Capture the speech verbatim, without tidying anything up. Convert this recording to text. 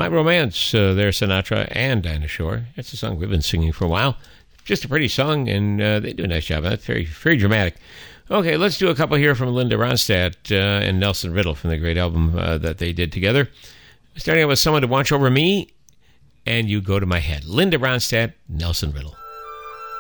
My Romance, uh, there, Sinatra and Dinah Shore. It's a song we've been singing for a while. Just a pretty song, and uh, they do a nice job. That's very, very dramatic. Okay, let's do a couple here from Linda Ronstadt uh, and Nelson Riddle from the great album uh, that they did together. Starting out with Someone to Watch Over Me, and You Go to My Head. Linda Ronstadt, Nelson Riddle.